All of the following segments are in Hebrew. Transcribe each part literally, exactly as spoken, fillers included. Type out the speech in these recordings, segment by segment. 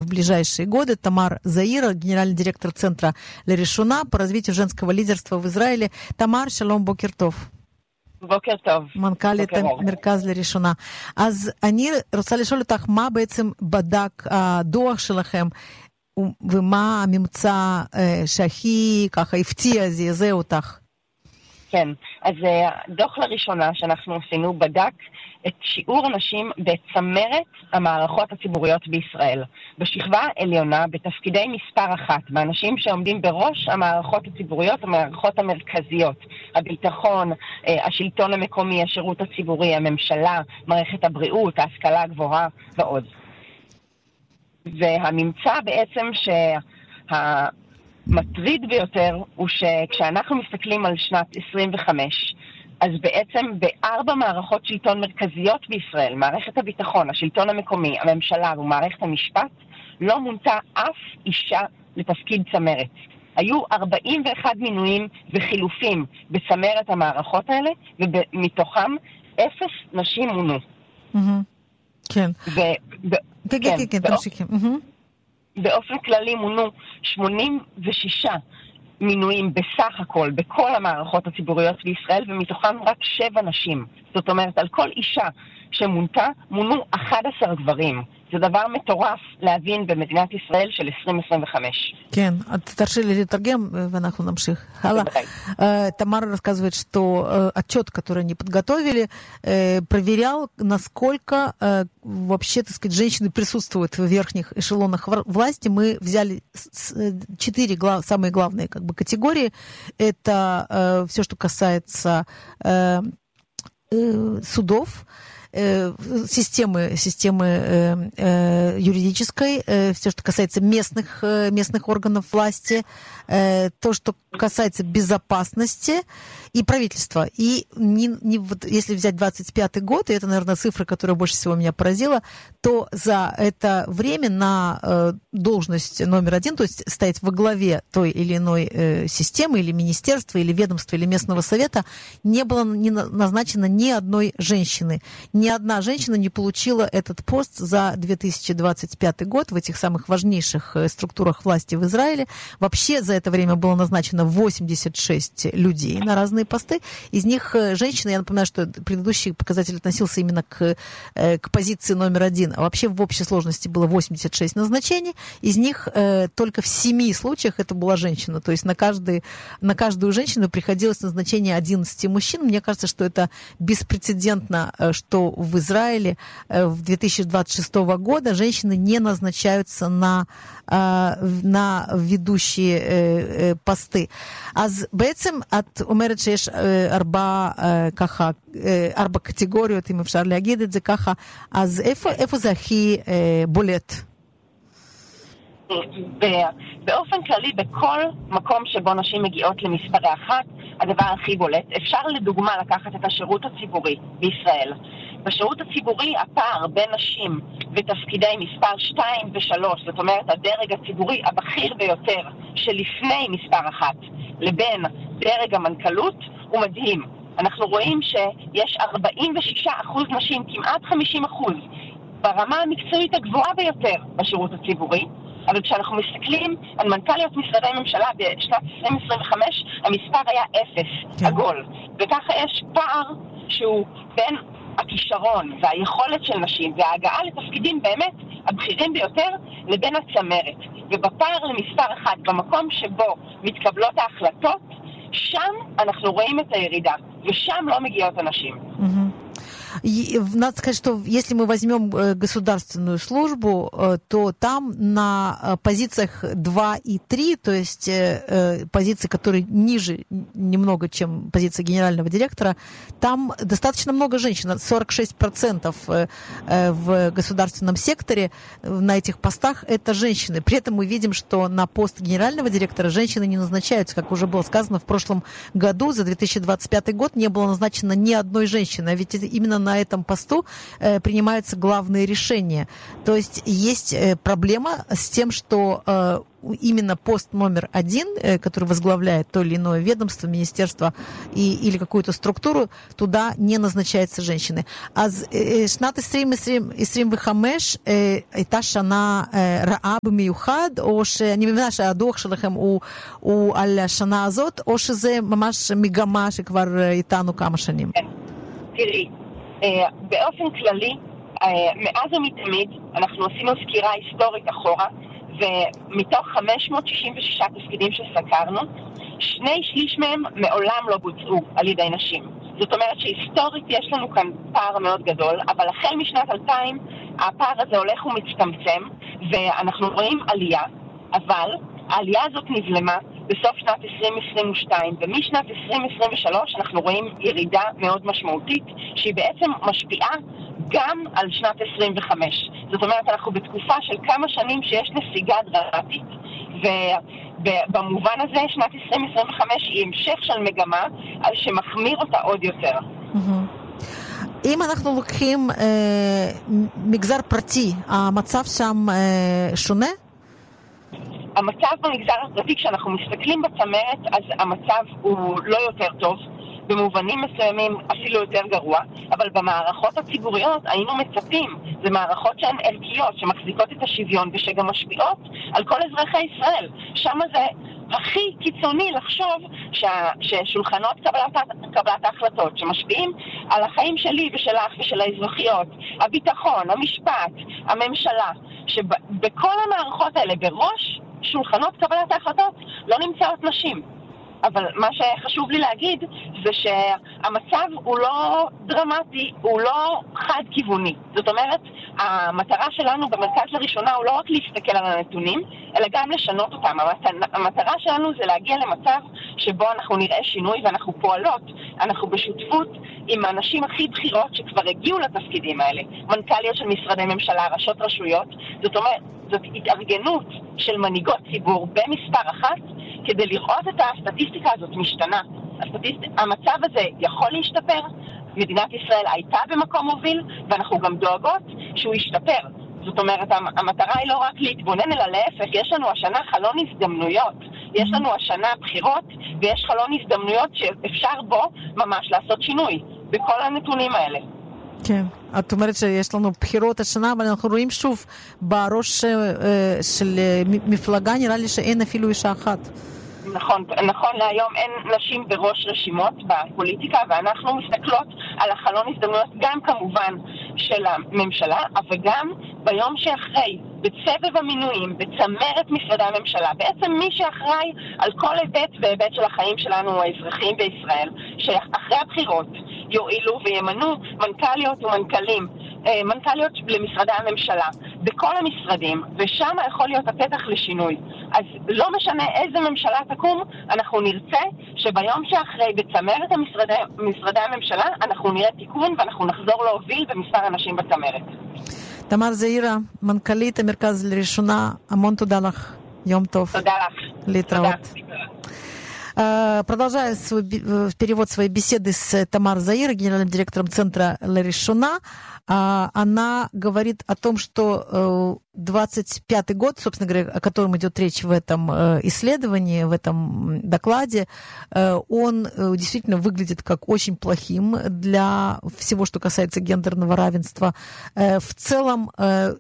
ближайшие годы. Тамар Заира, генеральный директор Центра Леришуна по развитию женского лидерства в Израиле. Тамар, шалом, бокер טוב. בוקר טוב. מנכ"לית מרכז לראשונה. אז אני רוצה לשאול אותך, מה בעצם בדק הדוח שלכם, ומה הממצא שהכי ככה הפתיע, זעזע אותך? כן, אז דוח לראשונה שאנחנו עשינו בדק את שיעור הנשים בצמרת המערכות הציבוריות בישראל. בשכבה העליונה, בתפקידי מספר אחת, באנשים שעומדים בראש המערכות הציבוריות, המערכות המרכזיות, הביטחון, השלטון המקומי, השירות הציבורי, הממשלה, מערכת הבריאות, ההשכלה הגבוהה ועוד. והממצא בעצם שהמטריד ביותר הוא שכשאנחנו מסתכלים על שנת עשרים וחמש, אז בעצם בארבע מערכות שלטון מרכזיות בישראל, מערכת הביטחון, השלטון המקומי, הממשלה ומערכת המשפט, לא מונתה אף אישה לתפקיד צמרת. היו ארבעים ואחד מינויים וחילופים בצמרת המערכות האלה, ומתוכם אפס נשים מונו. כן. כן, כן, כן, תמשיכים. באופן כללי מונו שמונים ושישה מינויים בסך הכל, בכל המערכות הציבוריות בישראל, ומתוכם רק שבע נשים. זאת אומרת, על כל אישה שמונתה, מונו אחד עשר גברים. זה דבר מטורף להבין במדינת ישראל של עשרים עשרים וחמש. כן, תרשי לי לתרגם, ואנחנו намших. Тамара рассказывает, что отчет, который они подготовили, проверял, насколько вообще, так сказать, женщины присутствуют в верхних эшелонах власти. Мы взяли четыре глав, самые главные как бы, категории. Это все, что касается судов, системы, системы э, э, юридической, э, все, что касается местных, э, местных органов власти, э, то, что касается безопасности и правительства. И не, не, вот, если взять двадцать пятый год, и это, наверное, цифра, которая больше всего меня поразила, то за это время на э, должность номер один, то есть стоять во главе той или иной э, системы, или министерства, или ведомства, или местного совета, не было не назначено ни одной женщины. Ни одна женщина не получила этот пост за две тысячи двадцать пятый год в этих самых важнейших структурах власти в Израиле. Вообще за это время было назначено восемьдесят шесть людей на разные посты. Из них женщины, я напоминаю, что предыдущий показатель относился именно к, к позиции номер один. А вообще в общей сложности было восемьдесят шесть назначений. Из них э, только в семи случаях это была женщина. То есть на, каждый, на каждую женщину приходилось назначение одиннадцати мужчин. Мне кажется, что это беспрецедентно, что в Израиле в две тысячи двадцать шестого года женщины не назначаются на, на ведущие посты. אז בעצם את אומרת שיש ארבע, ככה, ארבע קטגוריות, אם אפשר להגיד את זה ככה, אז איפה, איפה זה הכי בולט? באופן כללי, בכל מקום שבו נשים מגיעות למספרי אחת, הדבר הכי בולט, אפשר לדוגמה לקחת את השירות הציבורי בישראל. בשירות הציבורי הפער בין נשים ותפקידי מספר שתיים ושלוש, זאת אומרת הדרג הציבורי הבכיר ביותר שלפני מספר אחת לבין דרג המנכ"לות הוא מדהים. אנחנו רואים שיש ארבעים ושישה אחוז נשים, כמעט חמישים אחוז, ברמה המקצועית הגבוהה ביותר בשירות הציבורי. אבל כשאנחנו מסתכלים על מנכ"ליות משרדי ממשלה בשנת עשרים עשרים וחמש, המספר היה אפס, כן. עגול. וככה יש פער שהוא בין הכישרון והיכולת של נשים וההגעה לתפקידים באמת הבכירים ביותר לבין הצמרת. ובפער למספר אחד, במקום שבו מתקבלות ההחלטות, שם אנחנו רואים את הירידה, ושם לא מגיעות הנשים. Надо сказать, что если мы возьмем государственную службу, то там на позициях два и три, то есть позиции, которые ниже немного, чем позиция генерального директора, там достаточно много женщин, сорок шесть процентов в государственном секторе на этих постах это женщины. При этом мы видим, что на пост генерального директора женщины не назначаются, как уже было сказано в прошлом году, за две тысячи двадцать пятый год не было назначено ни одной женщины, а ведь именно на этом посту э, принимаются главные решения. То есть есть э, проблема с тем, что э, именно пост номер один, э, который возглавляет то или иное ведомство, министерство и, или какую-то структуру, туда не назначаются женщины. אז שנת עשרים עשרים וחמש הייתה שנה רעה במיוחד, או שאני מבינה שהדוח שלכם הוא, הוא על השנה הזאת, או שזה ממש מגמה שכבר איתנו כמה שנים? כן. תראי, באופן כללי, מאז ומתמיד, אנחנו עשינו סקירה היסטורית אחורה, ומתוך חמש מאות שישים ושש תפקידים שסקרנו, שני שליש מהם מעולם לא בוצעו על ידי נשים. זאת אומרת שהיסטורית יש לנו כאן פער מאוד גדול, אבל החל משנת אלפיים הפער הזה הולך ומצטמצם, ואנחנו רואים עלייה, אבל העלייה הזאת נבלמה בסוף שנת עשרים עשרים ושתיים, ומשנת עשרים עשרים ושלוש אנחנו רואים ירידה מאוד משמעותית, שהיא בעצם משפיעה גם על שנת עשרים וחמש. זאת אומרת, אנחנו בתקופה של כמה שנים שיש נסיגה דרמטית, ובמובן הזה שנת עשרים עשרים וחמש היא המשך של מגמה שמחמיר אותה עוד יותר. אם אנחנו לוקחים אה, מגזר פרטי, המצב שם אה, שונה? המצב במגזר הפרטי, כשאנחנו מסתכלים בצמרת, אז המצב הוא לא יותר טוב, במובנים מסוימים אפילו יותר גרוע, אבל במערכות הציבוריות היינו מצפים, זה מערכות שהן ערכיות, שמחזיקות את השוויון ושגם משפיעות על כל אזרחי ישראל. שם זה הכי קיצוני לחשוב שה, ששולחנות קבלת, קבלת ההחלטות שמשפיעים על החיים שלי ושלך ושל האזרחיות, הביטחון, המשפט, הממשלה, שבכל המערכות האלה בראש שולחנות קבלת ההחלטות לא נמצאות נשים. אבל מה שחשוב לי להגיד זה שהמצב הוא לא דרמטי, הוא לא חד-כיווני. זאת אומרת, המטרה שלנו במרכז לראשונה הוא לא רק להסתכל על הנתונים, אלא גם לשנות אותם. המטרה שלנו זה להגיע למצב שבו אנחנו נראה שינוי ואנחנו פועלות. אנחנו בשותפות עם האנשים הכי בחירות שכבר הגיעו לתפקידים האלה. מנכ"ליות של משרדי ממשלה, ראשות רשויות. זאת אומרת, זאת התארגנות של מנהיגות ציבור במספר אחת, כדי לראות את הסטטיסטיקה הזאת משתנה. הסטטיסט... המצב הזה יכול להשתפר. מדינת ישראל הייתה במקום מוביל, ואנחנו גם דואגות שהוא ישתפר. זאת אומרת, המטרה היא לא רק להתבונן, אלא להפך. יש לנו השנה חלון הזדמנויות. יש לנו השנה בחירות, ויש חלון הזדמנויות שאפשר בו ממש לעשות שינוי בכל הנתונים האלה. כן, את אומרת שיש לנו בחירות השנה, אבל אנחנו רואים שוב בראש של מפלגה, נראה לי שאין אפילו אישה אחת. נכון, נכון, להיום אין נשים בראש רשימות בפוליטיקה, ואנחנו מסתכלות על החלון הזדמנויות גם כמובן של הממשלה, אבל גם ביום שאחרי, בצבב המינויים, בצמרת משרדי הממשלה, בעצם מי שאחראי על כל היבט והיבט של החיים שלנו האזרחים בישראל, שאחרי הבחירות יועילו וימנו מנכ"ליות ומנכ"לים, מנכ"ליות למשרדי הממשלה, בכל המשרדים, ושם יכול להיות הפתח לשינוי. אז לא משנה איזה ממשלה תקום, אנחנו נרצה שביום שאחרי בצמרת המשרדי, משרדי הממשלה, אנחנו נראה תיקון ואנחנו נחזור להוביל במספר אנשים בצמרת. תמר זעירה, מנכ"לית המרכז לראשונה, המון תודה לך. יום טוב. תודה לך. להתראות. Продолжая свой, перевод своей беседы с Тамар Заир, генеральным директором центра Ларишона, она говорит о том, что двадцать пятый год, собственно говоря, о котором идет речь в этом исследовании, в этом докладе, он действительно выглядит как очень плохим для всего, что касается гендерного равенства. В целом,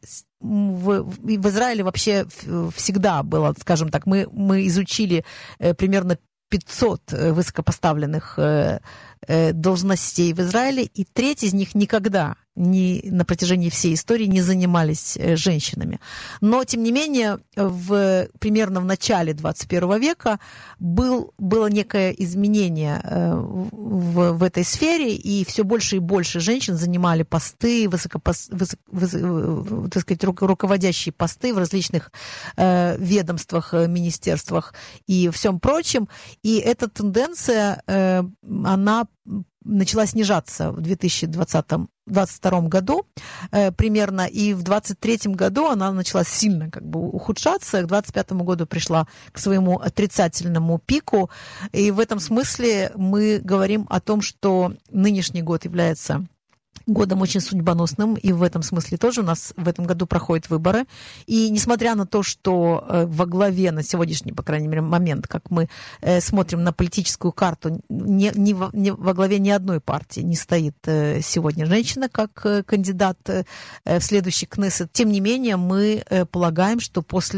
в, в Израиле вообще всегда было, скажем так, мы, мы изучили примерно пятьсот высокопоставленных должностей в Израиле, и треть из них никогда не, на протяжении всей истории не занимались женщинами. Но, тем не менее, в, примерно в начале двадцать первого века был, было некое изменение в, в этой сфере, и все больше и больше женщин занимали посты, высокопос, высок, высок, так сказать, руководящие посты в различных э, ведомствах, министерствах и всем прочем. И эта тенденция, э, она начала снижаться в две тысячи двадцатом двадцать втором году э, примерно, и в двадцать третьем году она начала сильно как бы ухудшаться, к двадцать пятому году пришла к своему отрицательному пику, и в этом смысле мы говорим о том, что нынешний год является годом очень судьбоносным, и в этом смысле тоже у нас в этом году проходят выборы. И несмотря на то, что во главе на сегодняшний, по крайней мере, момент, как мы смотрим на политическую карту, не, не, во, не во главе ни одной партии не стоит сегодня женщина как кандидат в следующий Кнессет, тем не менее мы полагаем, что после